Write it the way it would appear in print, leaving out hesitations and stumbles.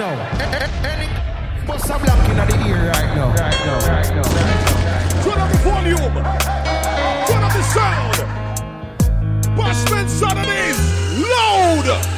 now. Bust a block in the ear right now. Turn up the volume. Turn up the sound. Bashment Saturdays. Loud.